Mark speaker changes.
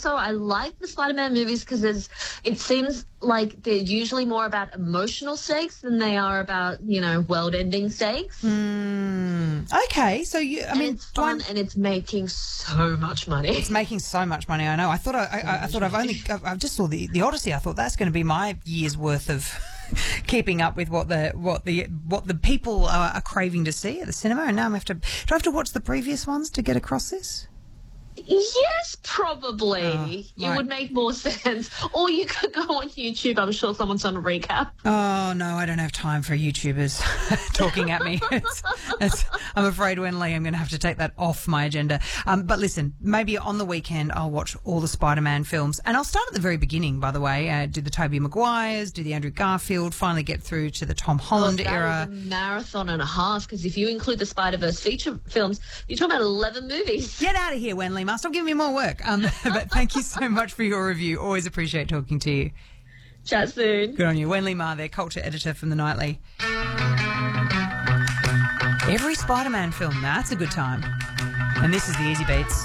Speaker 1: also I like the Spider-Man movies because it seems like they're usually more about emotional stakes than they are about, world-ending stakes.
Speaker 2: Okay, so
Speaker 1: It's fun and it's making so much money.
Speaker 2: It's making so much money. I know. I thought I just saw the Odyssey. I thought that's going to be my year's worth of keeping up with what the people are craving to see at the cinema. And now do I have to watch the previous ones to get across this?
Speaker 1: Yes, probably. You
Speaker 2: right.
Speaker 1: would make more sense. Or you could go on YouTube. I'm sure someone's done a recap.
Speaker 2: Oh, no, I don't have time for YouTubers talking at me. I'm afraid, Wenley, I'm going to have to take that off my agenda. But listen, maybe on the weekend I'll watch all the Spider-Man films. And I'll start at the very beginning, by the way. Do the Tobey Maguires, do the Andrew Garfield, finally get through to the Tom Holland era.
Speaker 1: That is a marathon and a half, because if you include the Spider-Verse feature films, you're talking about 11 movies.
Speaker 2: Get out of here, Wenley. Stop giving me more work. But thank you so much for your review. Always appreciate talking to you.
Speaker 1: Chat soon.
Speaker 2: Good on you. Wenley Ma there, culture editor from The Nightly. Every Spider-Man film, that's a good time. And this is the Easy Beats.